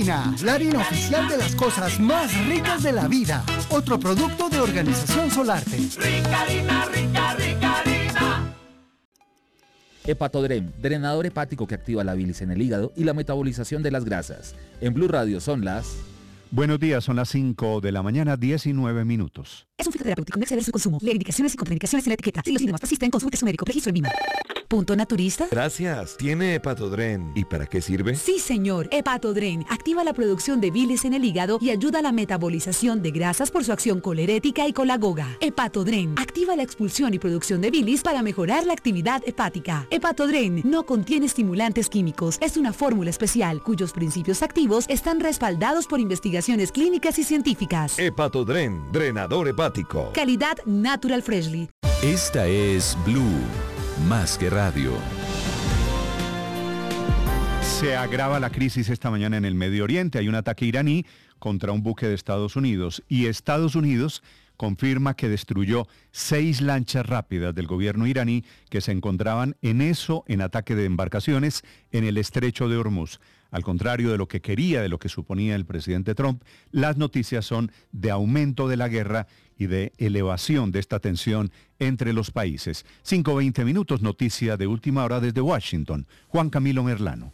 Harina, la harina oficial de las cosas más ricas de la vida. Otro producto de Organización Solarte. Rica harina, rica, rica harina. Hepatodrem, drenador hepático que activa la bilis en el hígado y la metabolización de las grasas. En Blue Radio son las... Buenos días, son las 5 de la mañana, 19 minutos. Es un fitoterapéutico, no exceder su consumo. Lee indicaciones y contraindicaciones en la etiqueta. Si los síntomas persisten, consulte a su médico. Registro en Vima. ¿Punto naturista? Gracias. ¿Tiene Hepatodren? ¿Y para qué sirve? Sí, señor. Hepatodren activa la producción de bilis en el hígado y ayuda a la metabolización de grasas por su acción colerética y colagoga. Hepatodren activa la expulsión y producción de bilis para mejorar la actividad hepática. Hepatodren no contiene estimulantes químicos. Es una fórmula especial cuyos principios activos están respaldados por investigaciones clínicas y científicas. Hepatodren, drenador hepático. Calidad Natural Freshly. Esta es Blue, más que radio. Se agrava la crisis esta mañana en el Medio Oriente. Hay un ataque iraní contra un buque de Estados Unidos y Estados Unidos confirma que destruyó 6 lanchas rápidas del gobierno iraní que se encontraban en ataque de embarcaciones en el estrecho de Hormuz. Al contrario de lo que quería, de lo que suponía el presidente Trump, las noticias son de aumento de la guerra y de elevación de esta tensión entre los países. 5:20 minutos, noticia de última hora desde Washington. Juan Camilo Merlano.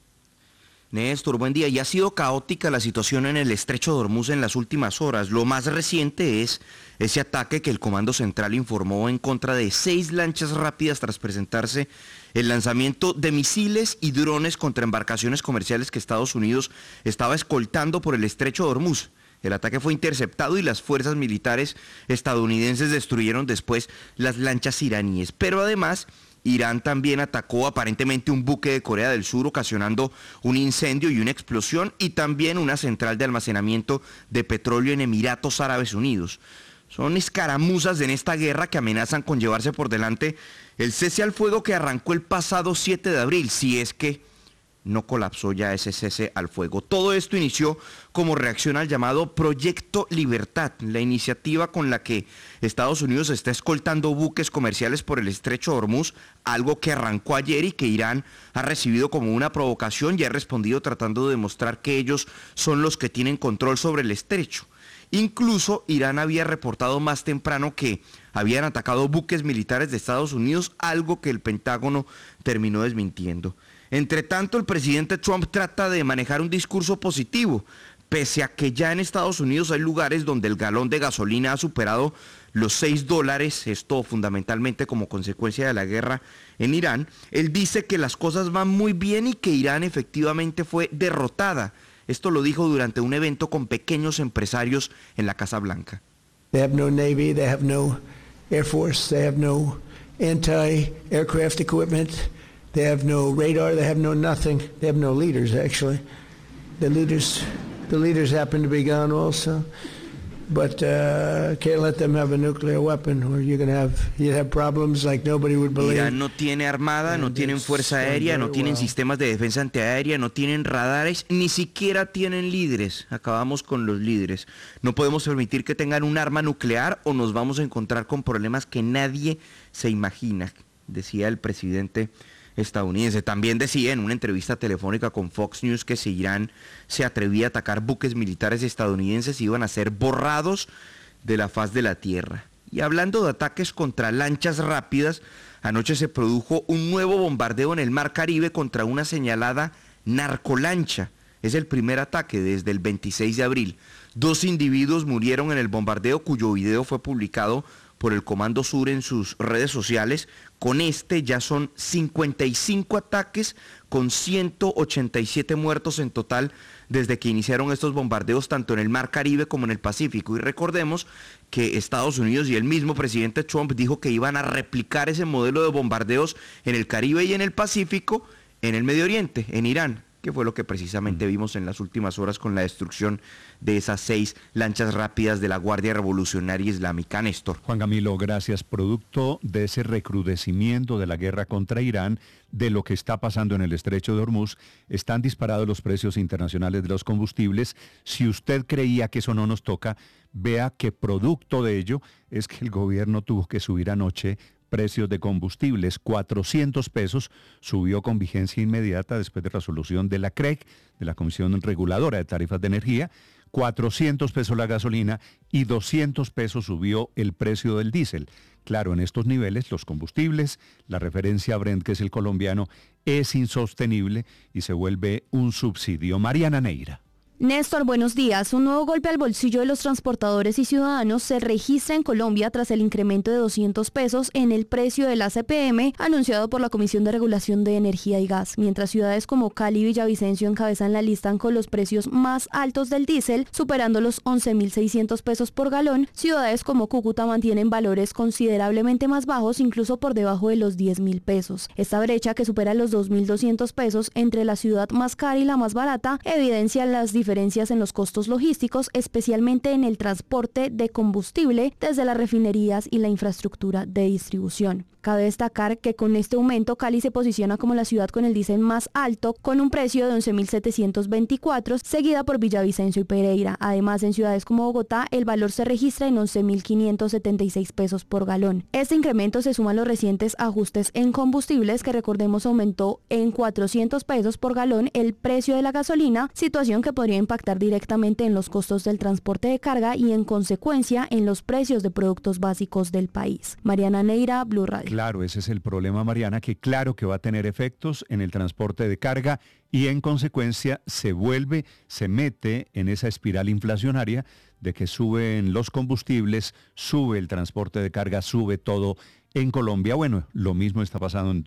Néstor, buen día. Y ha sido caótica la situación en el estrecho de Hormuz en las últimas horas. Lo más reciente es ese ataque que el Comando Central informó en contra de 6 lanchas rápidas tras presentarse el lanzamiento de misiles y drones contra embarcaciones comerciales que Estados Unidos estaba escoltando por el estrecho de Hormuz. El ataque fue interceptado y las fuerzas militares estadounidenses destruyeron después las lanchas iraníes. Pero además, Irán también atacó aparentemente un buque de Corea del Sur, ocasionando un incendio y una explosión, y también una central de almacenamiento de petróleo en Emiratos Árabes Unidos. Son escaramuzas en esta guerra que amenazan con llevarse por delante el cese al fuego que arrancó el pasado 7 de abril, si es que no colapsó ya ese cese al fuego. Todo esto inició como reacción al llamado Proyecto Libertad, la iniciativa con la que Estados Unidos está escoltando buques comerciales por el estrecho de Hormuz, algo que arrancó ayer y que Irán ha recibido como una provocación y ha respondido tratando de demostrar que ellos son los que tienen control sobre el estrecho. Incluso Irán había reportado más temprano que habían atacado buques militares de Estados Unidos, algo que el Pentágono terminó desmintiendo. Entre tanto, el presidente Trump trata de manejar un discurso positivo, pese a que ya en Estados Unidos hay lugares donde el galón de gasolina ha superado los $6, esto fundamentalmente como consecuencia de la guerra en Irán. Él dice que las cosas van muy bien y que Irán efectivamente fue derrotada. Esto lo dijo durante un evento con pequeños empresarios en la Casa Blanca. They have no Navy, they have no Air Force, they have no anti-aircraft equipment, they have no radar, they have no nothing, they have no leaders actually. The leaders happen to be gone also, but can't let them have a nuclear weapon or you'd have problems like nobody would believe. Irán no tiene armada, no tienen fuerza aérea, no tienen sistemas de defensa antiaérea, no tienen radares, ni siquiera tienen líderes. Acabamos con los líderes. No podemos permitir que tengan un arma nuclear o nos vamos a encontrar con problemas que nadie se imagina, decía el presidente estadounidense. También decía en una entrevista telefónica con Fox News que si Irán se atrevía a atacar buques militares estadounidenses iban a ser borrados de la faz de la tierra. Y hablando de ataques contra lanchas rápidas, anoche se produjo un nuevo bombardeo en el Mar Caribe contra una señalada narcolancha. Es el primer ataque desde el 26 de abril. 2 individuos murieron en el bombardeo, cuyo video fue publicado por el Comando Sur en sus redes sociales. Con este ya son 55 ataques con 187 muertos en total desde que iniciaron estos bombardeos tanto en el Mar Caribe como en el Pacífico. Y recordemos que Estados Unidos y el mismo presidente Trump dijo que iban a replicar ese modelo de bombardeos en el Caribe y en el Pacífico, en el Medio Oriente, en Irán, que fue lo que precisamente vimos en las últimas horas con la destrucción de esas 6 lanchas rápidas de la Guardia Revolucionaria Islámica. Néstor. Juan Camilo, gracias. Producto de ese recrudecimiento de la guerra contra Irán, de lo que está pasando en el estrecho de Hormuz, están disparados los precios internacionales de los combustibles. Si usted creía que eso no nos toca, vea que producto de ello es que el gobierno tuvo que subir anoche Precios de combustibles, 400 pesos, subió con vigencia inmediata después de resolución de la CREG, de la Comisión Reguladora de Tarifas de Energía. 400 pesos la gasolina y 200 pesos subió el precio del diésel. Claro, en estos niveles los combustibles, la referencia a Brent, que es el colombiano, es insostenible y se vuelve un subsidio. Mariana Neira. Néstor, buenos días. Un nuevo golpe al bolsillo de los transportadores y ciudadanos se registra en Colombia tras el incremento de 200 pesos en el precio del ACPM anunciado por la Comisión de Regulación de Energía y Gas. Mientras ciudades como Cali y Villavicencio encabezan la lista con los precios más altos del diésel, superando los 11.600 pesos por galón, ciudades como Cúcuta mantienen valores considerablemente más bajos, incluso por debajo de los 10.000 pesos. Esta brecha, que supera los 2.200 pesos entre la ciudad más cara y la más barata, evidencia las diferencias en los costos logísticos, especialmente en el transporte de combustible desde las refinerías y la infraestructura de distribución. Cabe destacar que con este aumento Cali se posiciona como la ciudad con el diésel más alto, con un precio de 11.724, seguida por Villavicencio y Pereira. Además, en ciudades como Bogotá, el valor se registra en 11.576 pesos por galón. Este incremento se suma a los recientes ajustes en combustibles, que recordemos aumentó en 400 pesos por galón el precio de la gasolina, situación que podría impactar directamente en los costos del transporte de carga y en consecuencia en los precios de productos básicos del país. Mariana Neira, Blue Radio. Claro, ese es el problema, Mariana, que claro que va a tener efectos en el transporte de carga y en consecuencia se mete en esa espiral inflacionaria de que suben los combustibles, sube el transporte de carga, sube todo en Colombia. Bueno, lo mismo está pasando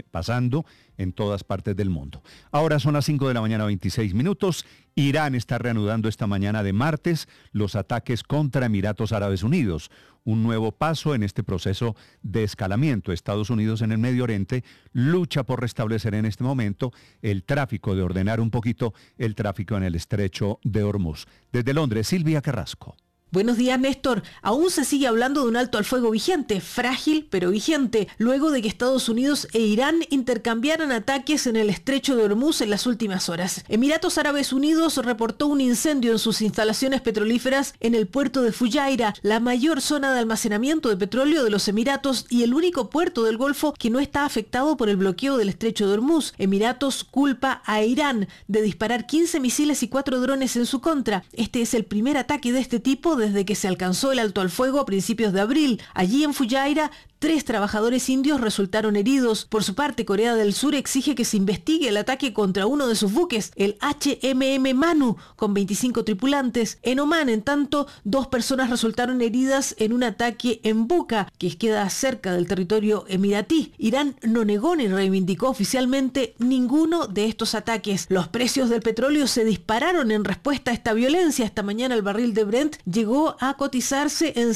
en todas partes del mundo. Ahora son las 5 de la mañana, 26 minutos. Irán está reanudando esta mañana de martes los ataques contra Emiratos Árabes Unidos. Un nuevo paso en este proceso de escalamiento. Estados Unidos en el Medio Oriente lucha por restablecer en este momento el tráfico, de ordenar un poquito el tráfico en el estrecho de Hormuz. Desde Londres, Silvia Carrasco. Buenos días, Néstor. Aún se sigue hablando de un alto al fuego vigente, frágil pero vigente, luego de que Estados Unidos e Irán intercambiaran ataques en el estrecho de Hormuz en las últimas horas. Emiratos Árabes Unidos reportó un incendio en sus instalaciones petrolíferas en el puerto de Fujairah, la mayor zona de almacenamiento de petróleo de los Emiratos y el único puerto del Golfo que no está afectado por el bloqueo del estrecho de Hormuz. Emiratos culpa a Irán de disparar 15 misiles y 4 drones en su contra. Este es el primer ataque de este tipo desde que se alcanzó el alto al fuego a principios de abril. Allí en Fujairah, 3 trabajadores indios resultaron heridos. Por su parte, Corea del Sur exige que se investigue el ataque contra uno de sus buques, el HMM Manu, con 25 tripulantes. En Omán, en tanto, 2 personas resultaron heridas en un ataque en Buca, que queda cerca del territorio emiratí. Irán no negó ni reivindicó oficialmente ninguno de estos ataques. Los precios del petróleo se dispararon en respuesta a esta violencia. Esta mañana el barril de Brent llegó a cotizarse en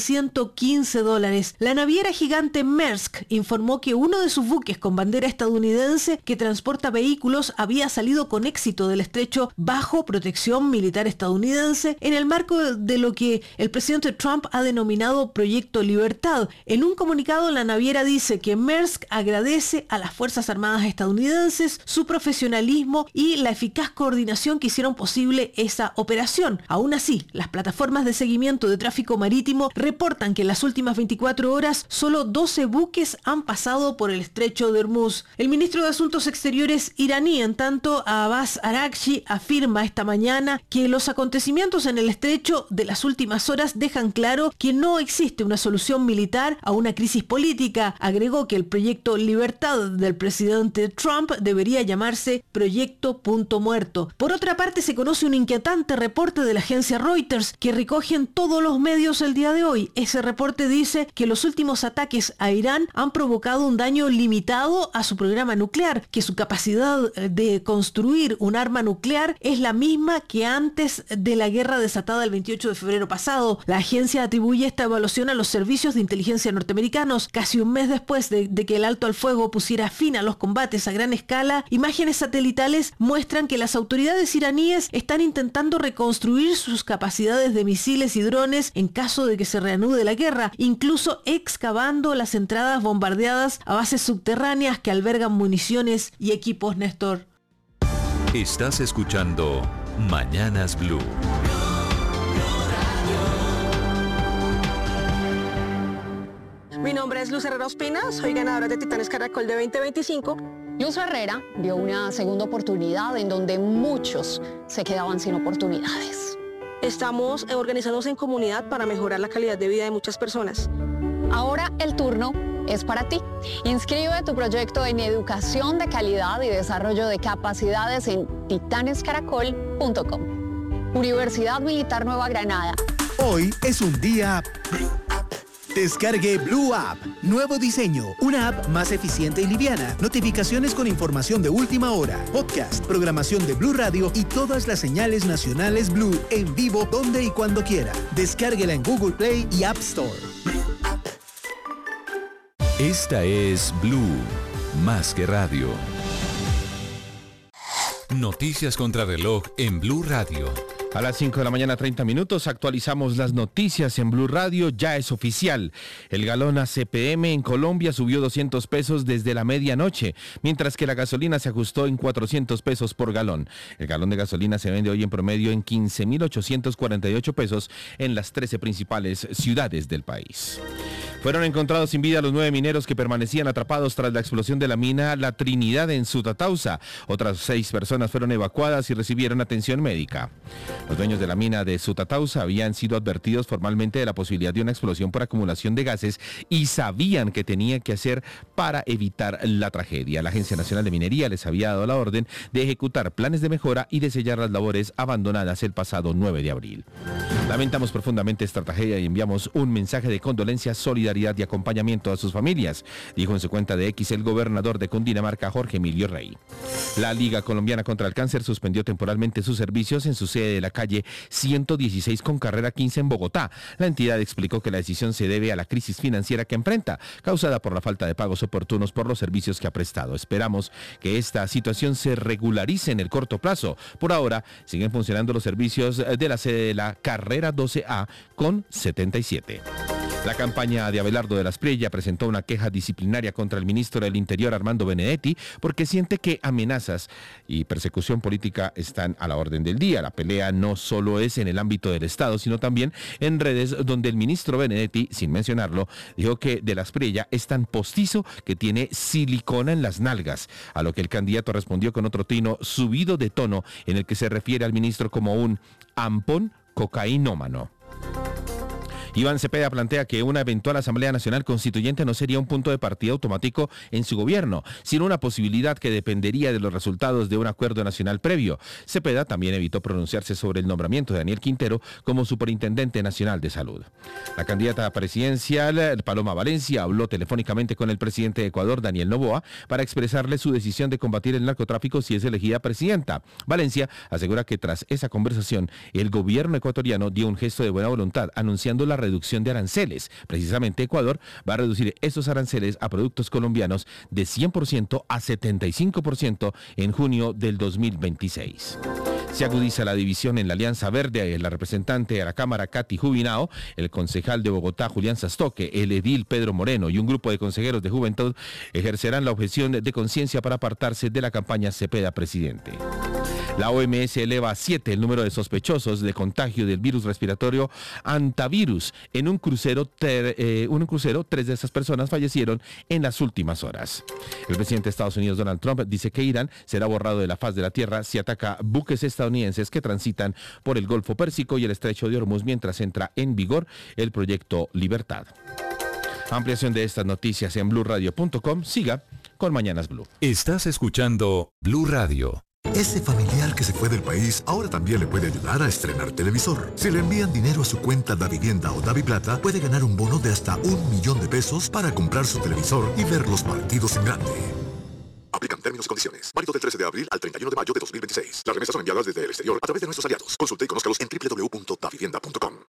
$115. La naviera gigante Maersk informó que uno de sus buques con bandera estadounidense que transporta vehículos había salido con éxito del estrecho bajo protección militar estadounidense en el marco de lo que el presidente Trump ha denominado Proyecto Libertad. En un comunicado, la naviera dice que Maersk agradece a las Fuerzas Armadas estadounidenses su profesionalismo y la eficaz coordinación que hicieron posible esa operación. Aún así, las plataformas de seguimiento de tráfico marítimo reportan que en las últimas 24 horas solo 12 buques han pasado por el estrecho de Hormuz. El ministro de Asuntos Exteriores iraní, en tanto, Abbas Araghchi, afirma esta mañana que los acontecimientos en el estrecho de las últimas horas dejan claro que no existe una solución militar a una crisis política. Agregó que el proyecto Libertad del presidente Trump debería llamarse Proyecto Punto Muerto. Por otra parte, se conoce un inquietante reporte de la agencia Reuters que recogen todos los medios el día de hoy. Ese reporte dice que los últimos ataques a Irán han provocado un daño limitado a su programa nuclear, que su capacidad de construir un arma nuclear es la misma que antes de la guerra desatada el 28 de febrero pasado. La agencia atribuye esta evaluación a los servicios de inteligencia norteamericanos. Casi un mes después de que el alto al fuego pusiera fin a los combates a gran escala, imágenes satelitales muestran que las autoridades iraníes están intentando reconstruir sus capacidades de misiles y drones en caso de que se reanude la guerra, incluso excavando las entradas bombardeadas a bases subterráneas que albergan municiones y equipos, Néstor. Estás escuchando Mañanas Blue. Mi nombre es es Luz Herrera Ospina, soy ganadora de Titanes Caracol de 2025. Luz Herrera vio una segunda oportunidad en donde muchos se quedaban sin oportunidades. Estamos organizándonos en comunidad para mejorar la calidad de vida de muchas personas. Ahora el turno es para ti. Inscribe tu proyecto en educación de calidad y desarrollo de capacidades en titanescaracol.com. Universidad Militar Nueva Granada. Hoy es un día... Descargue Blue App. Nuevo diseño. Una app más eficiente y liviana. Notificaciones con información de última hora. Podcast, programación de Blue Radio y todas las señales nacionales Blue en vivo donde y cuando quiera. Descárguela en Google Play y App Store. Esta es Blue, más que radio. Noticias contra reloj en Blue Radio. A las 5 de la mañana, 30 minutos, actualizamos las noticias en Blue Radio. Ya es oficial. El galón ACPM en Colombia subió 200 pesos desde la medianoche, mientras que la gasolina se ajustó en 400 pesos por galón. El galón de gasolina se vende hoy en promedio en 15.848 pesos en las 13 principales ciudades del país. Fueron encontrados sin vida los 9 mineros que permanecían atrapados tras la explosión de la mina La Trinidad en Sutatausa. Otras 6 personas fueron evacuadas y recibieron atención médica. Los dueños de la mina de Sutatausa habían sido advertidos formalmente de la posibilidad de una explosión por acumulación de gases y sabían qué tenían que hacer para evitar la tragedia. La Agencia Nacional de Minería les había dado la orden de ejecutar planes de mejora y de sellar las labores abandonadas el pasado 9 de abril. Lamentamos profundamente esta tragedia y enviamos un mensaje de condolencia, solidaridad y acompañamiento a sus familias, dijo en su cuenta de X el gobernador de Cundinamarca, Jorge Emilio Rey. La Liga Colombiana contra el Cáncer suspendió temporalmente sus servicios en su sede de la calle 116 con carrera 15 en Bogotá. La entidad explicó que la decisión se debe a la crisis financiera que enfrenta, causada por la falta de pagos oportunos por los servicios que ha prestado. Esperamos que esta situación se regularice en el corto plazo. Por ahora, siguen funcionando los servicios de la sede de la carrera 12A con 77. La campaña de Abelardo de la Espriella presentó una queja disciplinaria contra el ministro del Interior, Armando Benedetti, porque siente que amenazas y persecución política están a la orden del día. La pelea no solo es en el ámbito del Estado, sino también en redes donde el ministro Benedetti, sin mencionarlo, dijo que de la Espriella es tan postizo que tiene silicona en las nalgas, a lo que el candidato respondió con otro tino subido de tono en el que se refiere al ministro como un ampón cocainómano. Iván Cepeda plantea que una eventual Asamblea Nacional Constituyente no sería un punto de partida automático en su gobierno, sino una posibilidad que dependería de los resultados de un acuerdo nacional previo. Cepeda también evitó pronunciarse sobre el nombramiento de Daniel Quintero como Superintendente Nacional de Salud. La candidata presidencial, Paloma Valencia, habló telefónicamente con el presidente de Ecuador, Daniel Noboa, para expresarle su decisión de combatir el narcotráfico si es elegida presidenta. Valencia asegura que tras esa conversación, el gobierno ecuatoriano dio un gesto de buena voluntad, anunciando la reducción de aranceles. Precisamente Ecuador va a reducir estos aranceles a productos colombianos de 100% a 75% en junio del 2026. Se agudiza la división en la Alianza Verde. La representante de la Cámara, Katy Jubinao, el concejal de Bogotá, Julián Sastoque, el edil Pedro Moreno y un grupo de consejeros de juventud ejercerán la objeción de conciencia para apartarse de la campaña Cepeda Presidente. La OMS eleva a 7 el número de sospechosos de contagio del virus respiratorio hantavirus. En un crucero, 3 de esas personas fallecieron en las últimas horas. El presidente de Estados Unidos, Donald Trump, dice que Irán será borrado de la faz de la tierra si ataca buques estadounidenses que transitan por el Golfo Pérsico y el Estrecho de Hormuz mientras entra en vigor el proyecto Libertad. Ampliación de estas noticias en BlueRadio.com. Siga con Mañanas Blue. Estás escuchando Blue Radio. Ese familiar que se fue del país ahora también le puede ayudar a estrenar televisor. Si le envían dinero a su cuenta Davivienda o Daviplata, puede ganar un bono de hasta $1.000.000 para comprar su televisor y ver los partidos en grande. Aplican términos y condiciones. Válido del 13 de abril al 31 de mayo de 2026. Las remesas son enviadas desde el exterior a través de nuestros aliados. Consulte y conózcalos en www.davivienda.com.